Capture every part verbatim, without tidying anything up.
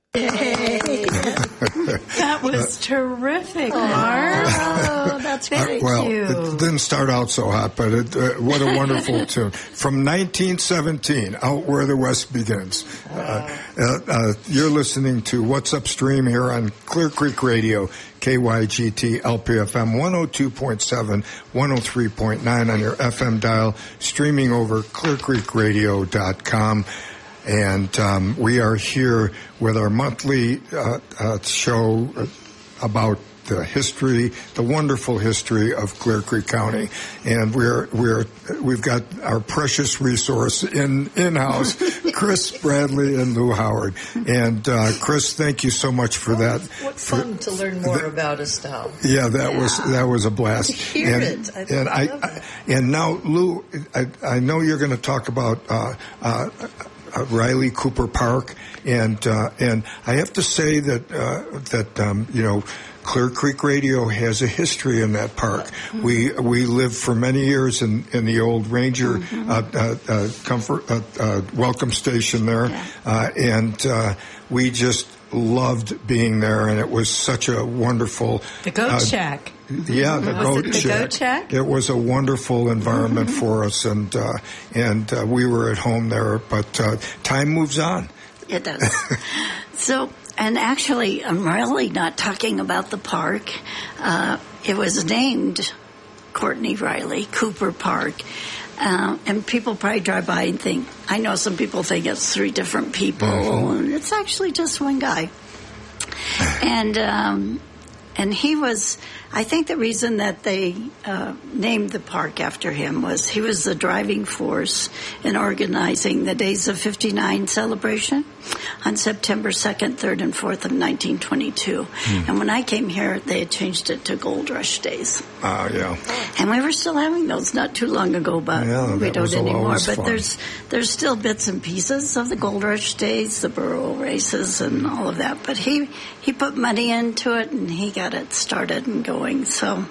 Yay. That was terrific, Mark. Oh, that's great. Uh, well, you. it didn't start out so hot, but it, uh, what a wonderful tune. From nineteen seventeen, Out Where the West Begins. Uh, uh, uh, you're listening to What's Upstream here on Clear Creek Radio, K Y G T L P F M one oh two point seven, one oh three point nine on your F M dial, streaming over clear creek radio dot com. And um, we are here with our monthly uh, uh, show about the history, the wonderful history of Clear Creek County, and we're we're we've got our precious resource in in house, Chris Bradley and Lou Howard. And uh, Chris, thank you so much for that. What for, fun to learn more the, about Estelle. Yeah, that yeah. was that was a blast. To hear and, it, I and I, love I it. and now Lou, I, I know you're going to talk about. Uh, uh, Uh, Riley Cooper Park, and uh, and I have to say that uh, that um, you know, Clear Creek Radio has a history in that park. Mm-hmm. We we lived for many years in, in the old Ranger mm-hmm. uh, uh, uh, comfort uh, uh, welcome station there, yeah. uh, and uh, we just loved being there, and it was such a wonderful the goat uh, shack. Yeah, the, was goat, it the shack. goat shack. It was a wonderful environment mm-hmm. for us, and uh, and uh, we were at home there. But uh, time moves on. It does. So, and actually, I'm really not talking about the park. Uh, it was named Courtney Riley Cooper Park. Uh, and people probably drive by and think, I know some people think it's three different people, mm-hmm. and it's actually just one guy. And um, and he was, I think the reason that they uh, named the park after him was he was the driving force in organizing the Days of fifty-nine celebration on September second, third, and fourth of nineteen twenty-two. Hmm. And when I came here, they had changed it to Gold Rush Days. Ah, uh, yeah. And we were still having those not too long ago, but yeah, we don't anymore. But fun. there's there's still bits and pieces of the Gold Rush Days, the burro races, and all of that. But he, he put money into it, and he got it started and going. So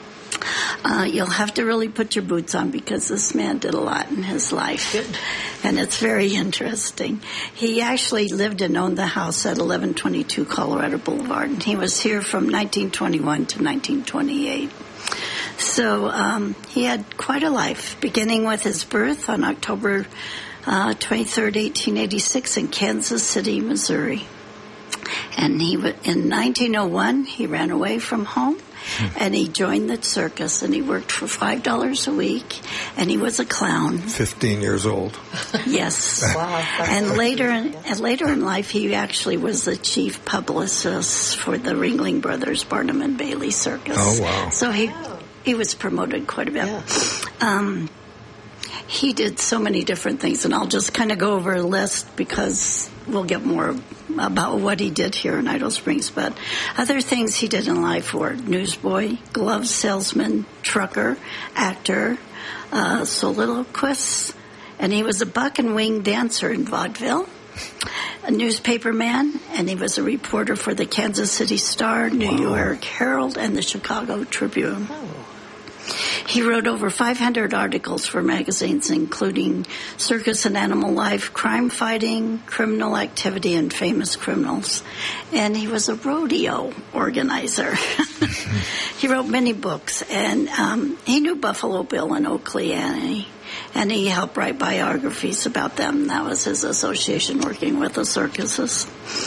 uh, you'll have to really put your boots on because this man did a lot in his life. Good. And it's very interesting. He actually lived and owned the house at eleven twenty-two Colorado Boulevard, and he was here from nineteen twenty-one to nineteen twenty-eight. So um, he had quite a life, beginning with his birth on October uh, twenty-third, eighteen eighty-six in Kansas City, Missouri. And he w- in nineteen oh one, he ran away from home. And he joined the circus, and he worked for five dollars a week, and he was a clown. Fifteen years old. Yes. Wow. And later, in, and later in life, he actually was the chief publicist for the Ringling Brothers Barnum and Bailey Circus. Oh wow! So he he was promoted quite a bit. Yeah. Um, he did so many different things, and I'll just kind of go over a list because we'll get more about what he did here in Idaho Springs. But other things he did in life were newsboy, glove salesman, trucker, actor, uh, soliloquist, and he was a buck and wing dancer in vaudeville, a newspaper man, and he was a reporter for the Kansas City Star, New Wow. York Herald, and the Chicago Tribune. Oh. He wrote over five hundred articles for magazines, including Circus and Animal Life, Crime Fighting, Criminal Activity, and Famous Criminals. And he was a rodeo organizer. He wrote many books, and um, he knew Buffalo Bill and Oakley Annie, and he helped write biographies about them. That was his association working with the circuses.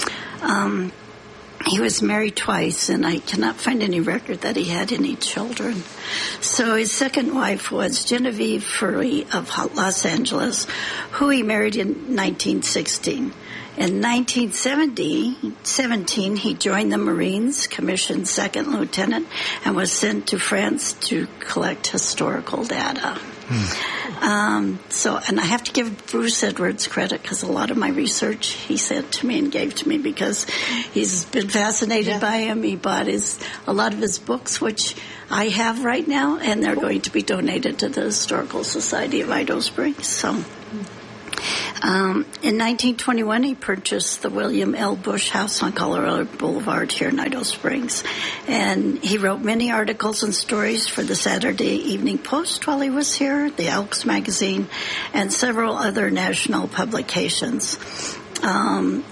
Um, He was married twice, and I cannot find any record that he had any children. So his second wife was Genevieve Furley of Los Angeles, who he married in nineteen sixteen. In nineteen seventeen, he joined the Marines, commissioned second lieutenant, and was sent to France to collect historical data. Hmm. Um, so, and I have to give Bruce Edwards credit because a lot of my research he sent to me and gave to me because he's been fascinated yeah. by him. He bought his a lot of his books, which I have right now, and they're going to be donated to the Historical Society of Idaho Springs. So. Um, in nineteen twenty-one, he purchased the William L. Bush House on Colorado Boulevard here in Idaho Springs. And he wrote many articles and stories for the Saturday Evening Post while he was here, the Elks magazine, and several other national publications. Um,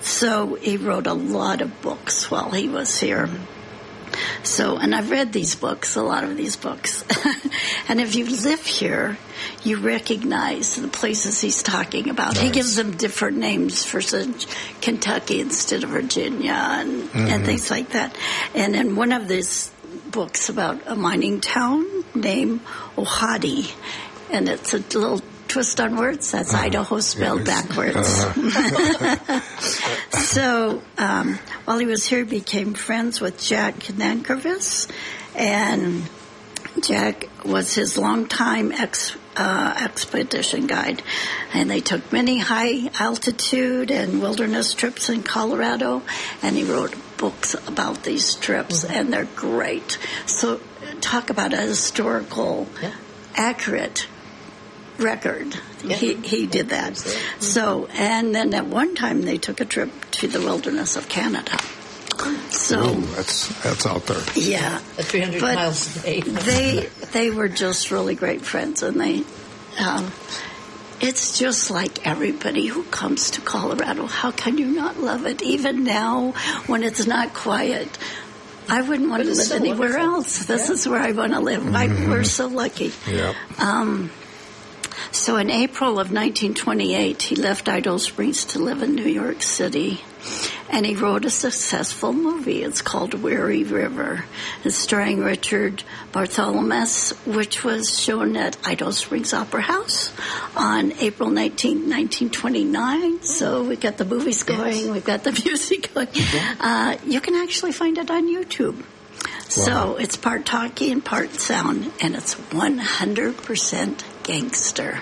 So he wrote a lot of books while he was here. So, and I've read these books, a lot of these books. And if you live here, you recognize the places he's talking about. Nice. He gives them different names for Kentucky instead of Virginia and, mm-hmm. and things like that. And in one of these books about a mining town named Ohadi, and it's a little twist on words. That's uh, Idaho spelled yes. backwards. Uh-huh. So um, while he was here, he became friends with Jack Nankervis, and Jack was his longtime ex, uh, expedition guide, and they took many high altitude and wilderness trips in Colorado, and he wrote books about these trips, mm-hmm. and they're great. So talk about a historical, yeah. accurate record. Yeah. He he did that. Mm-hmm. So, and then at one time they took a trip to the wilderness of Canada. So Ooh, that's that's out there. Yeah, at three hundred but miles a day. they they were just really great friends, and they. Um, it's just like everybody who comes to Colorado. How can you not love it? Even now, when it's not quiet. I wouldn't want but to live so anywhere wonderful. else. This yeah. is where I want to live. Mm-hmm. I, we're so lucky. Yeah. Um, so in April of nineteen twenty-eight, he left Idaho Springs to live in New York City, and he wrote a successful movie. It's called Weary River. It's starring Richard Bartholomew, which was shown at Idaho Springs Opera House on April nineteenth, nineteen twenty-nine. So we got the movies going, we've got the music going. Uh, you can actually find it on YouTube. So wow. It's part talkie and part sound, and it's one hundred percent gangster.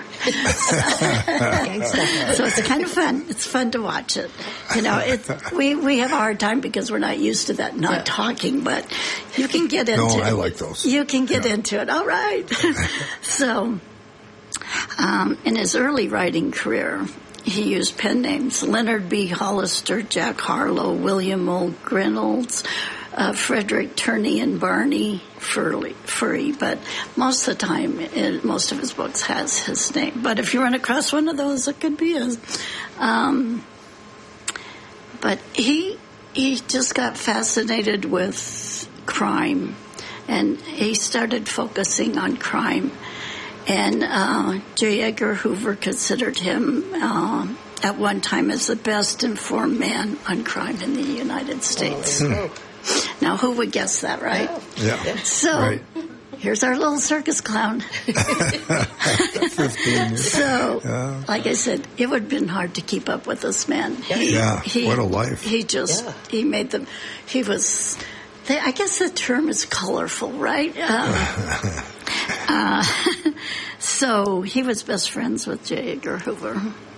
So it's kind of fun. It's fun to watch it. You know, it, we, we have a hard time because we're not used to that, not yeah. talking, but you can get into it. No, I like those. You can get yeah. into it. All right. So um, in his early writing career, he used pen names: Leonard B. Hollister, Jack Harlow, William O. Reynolds, Uh, Frederick Turney and Barney Furley, Furry, but most of the time, it, most of his books has his name. But if you run across one of those, it could be his. Um, but he he just got fascinated with crime, and he started focusing on crime. And uh, J. Edgar Hoover considered him uh, at one time as the best informed man on crime in the United States. Oh, now, who would guess that, right? Yeah. yeah. So, right. Here's our little circus clown. fifteen So, yeah. like I said, it would have been hard to keep up with this man. He, yeah, he, what a life. He just, yeah. he made them, he was, they, I guess the term is colorful, right? Uh, uh, so, he was best friends with J. Edgar Hoover.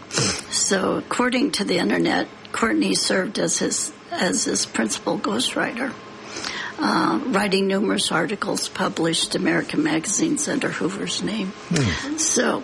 So, according to the internet, Courtney served as his as his principal ghostwriter, uh, writing numerous articles published American magazines under Hoover's name. Hmm. So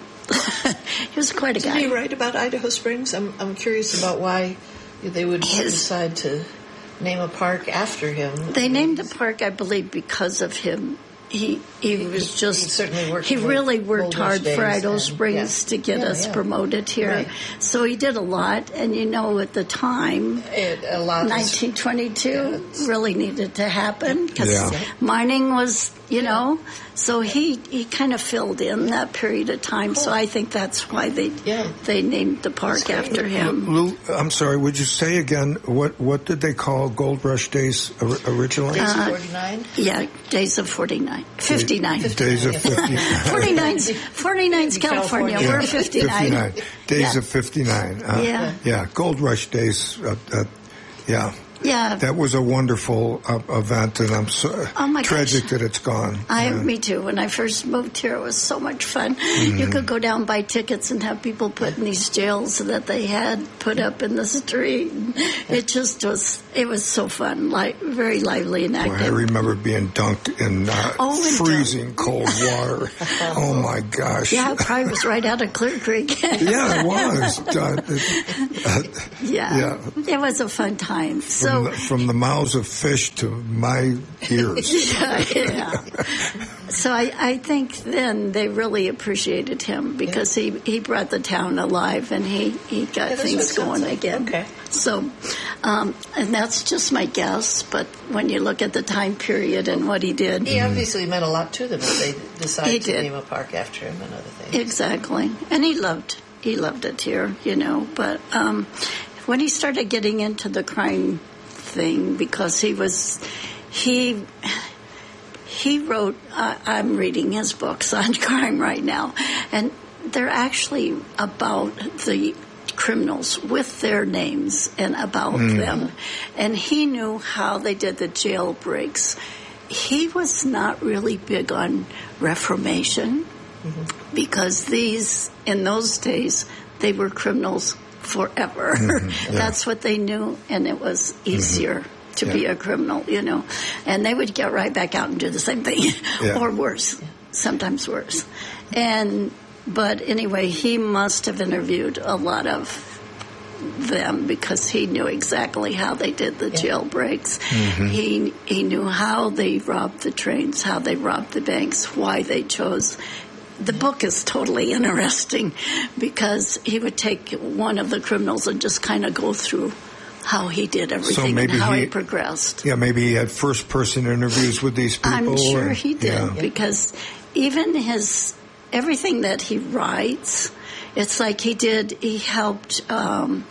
he was quite a guy. Did he write about Idaho Springs? I'm I'm curious about why they would his, decide to name a park after him. They named the park, I believe, because of him. He he was just he, certainly worked he really worked hard for Idaho and, Springs yeah. to get yeah, us yeah. promoted here. Right. So he did a lot, and you know, at the time, it, a lot nineteen twenty-two yeah, really needed to happen because yeah. mining was, you know, so he he kind of filled in that period of time. Cool. So I think that's why they yeah. they named the park after him. Lou, I'm sorry, would you say again what what did they call Gold Rush Days originally? Days of forty-nine? Yeah, Days of forty-nine. fifty-nine. Days of fifty-nine. forty-nine's, forty-nine's California. Yeah. We're fifty-nine. fifty-nine. Days yeah. of fifty-nine. Uh, yeah. Yeah, Gold Rush Days. Uh, uh, yeah. Yeah. That was a wonderful uh, event, and I'm so oh my tragic gosh. that it's gone. I, yeah. Me too. When I first moved here, it was so much fun. Mm-hmm. You could go down, buy tickets, and have people put in these jails that they had put up in the street. It just was, it was so fun, like very lively and active. Boy, I remember being dunked in uh, oh, freezing cold water. Oh, my gosh. Yeah, it probably was right out of Clear Creek. Yeah, it was. Uh, uh, yeah. yeah. It was a fun time. From So the, from the mouths of fish to my ears. yeah, yeah. So I, I think then they really appreciated him because yeah. he, he brought the town alive and he, he got yeah, things going like. again. Okay. So Um, and that's just my guess, but when you look at the time period and what he did. He obviously meant a lot to them if they decided He to did. name a park after him and other things. Exactly. And he loved he loved it here, you know. But um, when he started getting into the crime thing, because he was, he he wrote, uh, I'm reading his books on crime right now, and they're actually about the criminals with their names and about mm. them. And he knew how they did the jailbreaks. He was not really big on reformation mm-hmm. because these, in those days, they were criminals forever. Mm-hmm. Yeah. That's what they knew, and it was easier mm-hmm. to yeah. be a criminal, you know. And they would get right back out and do the same thing, yeah. or worse, sometimes worse. And But anyway, he must have interviewed a lot of them because he knew exactly how they did the yeah. jailbreaks. Mm-hmm. He he knew how they robbed the trains, how they robbed the banks, why they chose. The book is totally interesting because he would take one of the criminals and just kind of go through how he did everything so and how he, he progressed. Yeah, maybe he had first-person interviews with these people. I'm sure and, he did yeah. because even his... everything that he writes, it's like he did, he helped, um,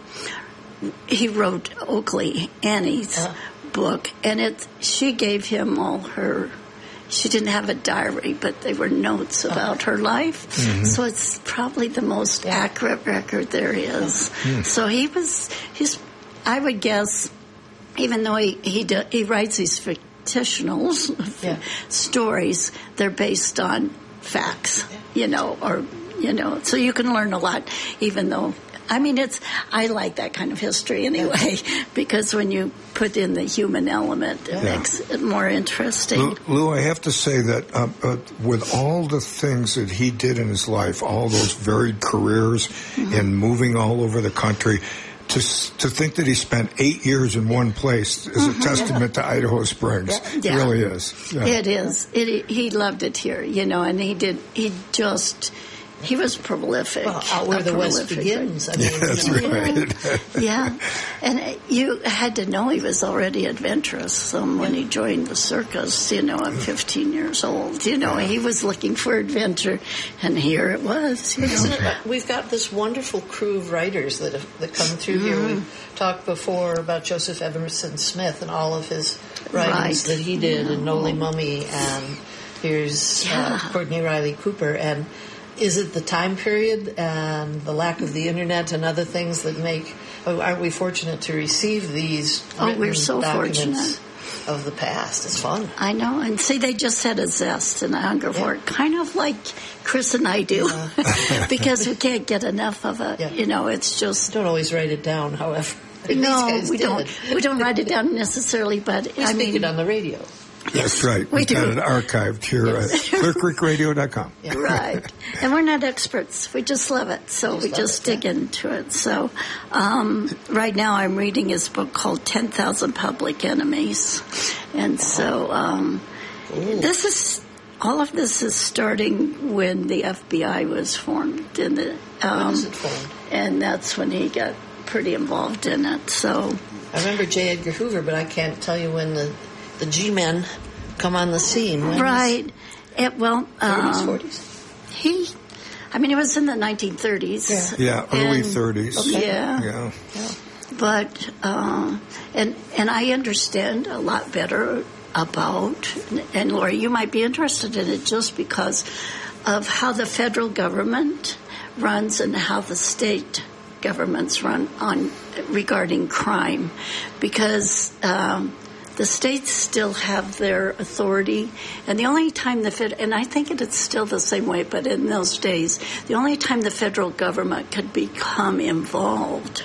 he wrote Oakley, Annie's uh. book, and it, she gave him all her, she didn't have a diary, but they were notes about her life. Mm-hmm. So it's probably the most yeah. accurate record there is. Mm. So he was, he's, I would guess, even though he, he, do, he writes these fictional yeah. stories, they're based on facts, you know, or, you know, so you can learn a lot, even though, I mean, it's, I like that kind of history anyway, because when you put in the human element, it yeah. makes it more interesting. Lou, Lou, I have to say that uh, uh, with all the things that he did in his life, all those varied careers mm-hmm. and moving all over the country, To, to think that he spent eight years in one place is a mm-hmm. testament to Idaho Springs. Yeah. Yeah. It really is. Yeah. It is. It, he loved it here, you know, and he did, he just, he was prolific. Well, out where the West begins. I mean, yeah, that's you know. right. Yeah. And you had to know he was already adventurous um, when he joined the circus, you know, at fifteen years old. You know, he was looking for adventure, and here it was. You know. We've got this wonderful crew of writers that have, that come through mm-hmm. here. We've talked before about Joseph Emerson Smith and all of his writings right. that he did, yeah. and Noli Mummy, and here's yeah. uh, Courtney Riley Cooper, and is it the time period and the lack of the internet and other things that make, aren't we fortunate to receive these oh, we're so documents fortunate. Of the past? It's fun. I know. And see, they just had a zest and a hunger for it, kind of like Chris and I do, yeah. because we can't get enough of it. Yeah. You know, it's just... Don't always write it down, however. No, we did. don't. We don't write it down necessarily, but we I speak mean... it on the radio. That's right. We We've do. got it archived here yes. at clear creek radio dot com. Yeah. Right. And we're not experts. We just love it. So just we just it, dig yeah. into it. So um, right now I'm reading his book called ten thousand Public Enemies. And so um, this is, all of this is starting when the F B I was formed. In the, um, when was it formed? And that's when he got pretty involved in it. So I remember J. Edgar Hoover, but I can't tell you when the the G-men come on the scene. When right. It, well, thirties, um, forties? He, I mean, it was in the nineteen thirties. Yeah, yeah early thirties. Okay. Yeah. Yeah. yeah. But, uh, and, and I understand a lot better about, and Lori, you might be interested in it just because of how the federal government runs and how the state governments run on regarding crime. Because, um, the states still have their authority, and the only time the Fed, and I think it's still the same way, but in those days, the only time the federal government could become involved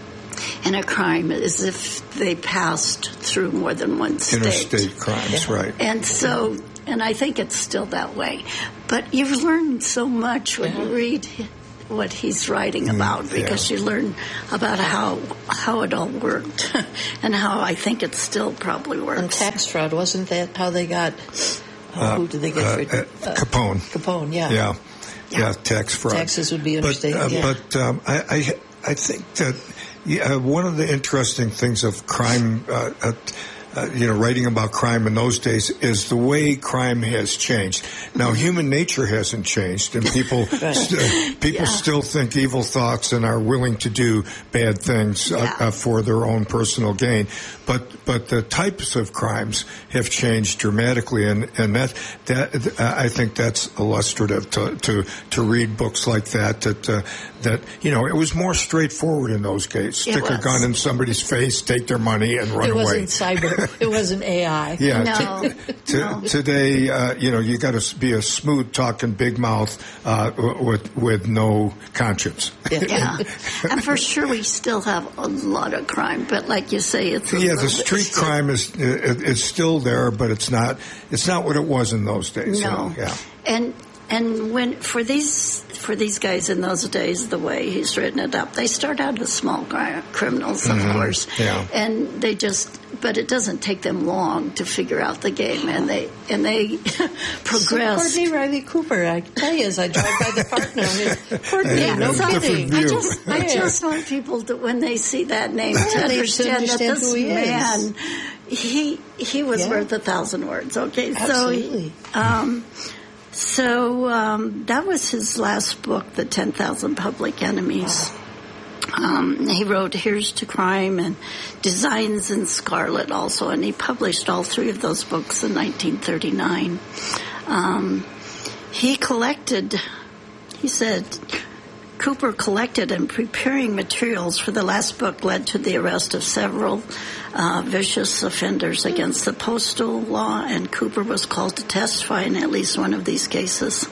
in a crime is if they passed through more than one state. Interstate crimes, yeah. right. And so, and I think it's still that way. But you've learned so much when yeah. you read what he's writing about, mm, because yeah. you learn about how how it all worked and how I think it still probably works. And tax fraud, wasn't that how they got, uh, uh, who did they get uh, for? Uh, Capone. Capone, yeah. Yeah, yeah, yeah tax fraud. Taxes would be interstate, But, uh, yeah. but um, I, I, I think that Yeah, one of the interesting things of crime, uh, uh, uh, you know, writing about crime in those days is the way crime has changed. Now, human nature hasn't changed, and people Right. st- people Yeah. still think evil thoughts and are willing to do bad things uh, Yeah. uh, for their own personal gain. But but the types of crimes have changed dramatically, and, and that that uh, I think that's illustrative to to, to read books like that. That uh, that you know, it was more straightforward in those days. Stick a was. gun in somebody's face, take their money, and run It away. wasn't cyber. It wasn't A I. Yeah. No. t- t- Today, uh, you know, you got to be a smooth talking big mouth uh, with with no conscience. Yeah, and for sure we still have a lot of crime, but like you say, it's a Yeah, little the bit street still- crime is it, it's still there, but it's not it's not what it was in those days. No, You know? Yeah. and and when for these for these guys in those days, the way he's written it up, they start out as small cri- criminals, of course, Yeah. and they just. But it doesn't take them long to figure out the game, and they and they progress. So Courtney Riley Cooper, I tell you, as I drive by the park now, Courtney, Yeah, no that's a kidding. different I view. just, I Yeah. just want people to, when they see that name, to Yeah, they understand, should that understand this who he is. man, he he was Yeah. worth a thousand words. Okay, Absolutely. so um, so um, that was his last book, The Ten Thousand Public Enemies. Um, he wrote Here's to Crime and Designs in Scarlet also, and he published all three of those books in nineteen thirty-nine. Um, he collected, he said, Cooper collected and preparing materials for the last book led to the arrest of several uh, vicious offenders against the postal law, and Cooper was called to testify in at least one of these cases.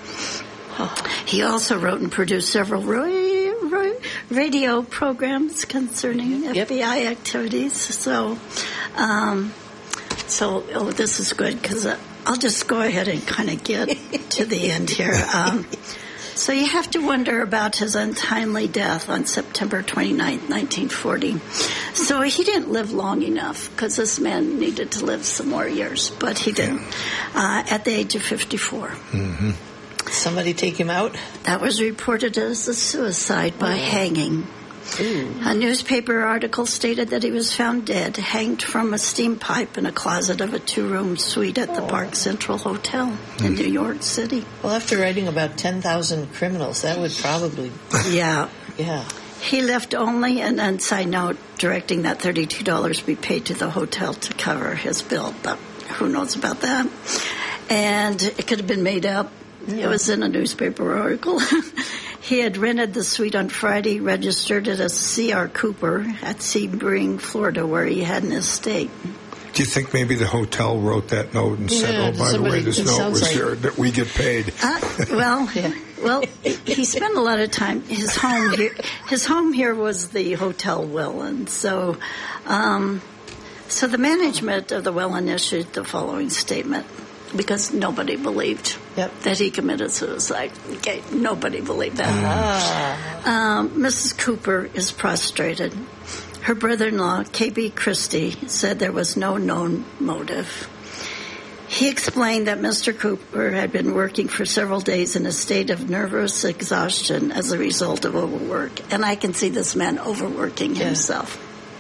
He also wrote and produced several ra- ra- radio programs concerning Yep. F B I activities. So, um, so oh, this is good because uh, I'll just go ahead and kind of get to the end here. Um, so you have to wonder about his untimely death on September twenty-ninth, nineteen forty. So he didn't live long enough because this man needed to live some more years, but he didn't. Uh, at the age of fifty-four. Mm-hmm. Somebody take him out? That was reported as a suicide by hanging. Ooh. A newspaper article stated that he was found dead, hanged from a steam pipe in a closet of a two-room suite at the Park Central Hotel in New York City. Well, after writing about ten thousand criminals, that would probably, Yeah. yeah. He left only an unsigned note directing that thirty-two dollars be paid to the hotel to cover his bill, but who knows about that? And it could have been made up. It was in a newspaper article. He had rented the suite on Friday, registered it as C R Cooper at Sebring, Florida, where he had an estate. Do you think maybe the hotel wrote that note and said, Yeah, "Oh, by the somebody- way, this it note sounds was like- here that we get paid"? Uh, well, Yeah. well, he spent a lot of time. His home here, his home here was the Hotel Welland. So, um, so the management of the Welland issued the following statement because nobody believed Yep. that he committed suicide. Okay, nobody believed that. Ah. Um, Missus Cooper is prostrated. Her brother-in-law, K B Christie, said there was no known motive. He explained that Mister Cooper had been working for several days in a state of nervous exhaustion as a result of overwork. And I can see this man overworking Yeah. himself.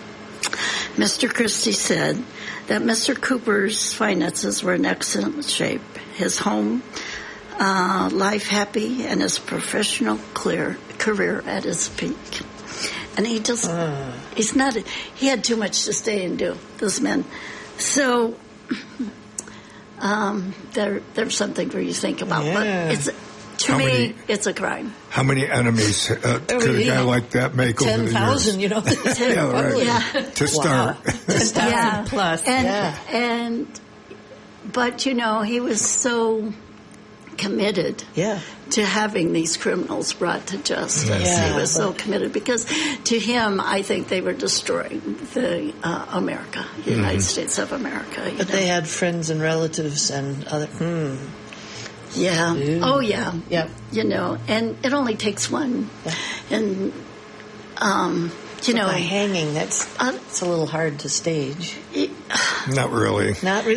Mister Christie said that Mister Cooper's finances were in excellent shape, his home uh, life happy, and his professional clear, career at its peak. And he just, Ah. he's not, he had too much to stay and do, this man. So, um, there, there's something for you to think about. Yeah. But it's, to How me, many- it's a crime. How many enemies uh, Oh, could a yeah. guy like that make over the ten years? thousand, you know. Yeah, right. Yeah. To start. Wow. ten thousand Yeah. plus. And, yeah. and, but you know, he was so committed Yeah. to having these criminals brought to justice. Yeah, he was so but- committed because to him, I think they were destroying the uh, America, the United States of America. You But know? they had friends and relatives and other. Hmm. yeah. Ooh. Oh, yeah. Yep. You know, and it only takes one. Yeah. And, um, you But know, by hanging, that's uh, it's a little hard to stage. Not really. Not really.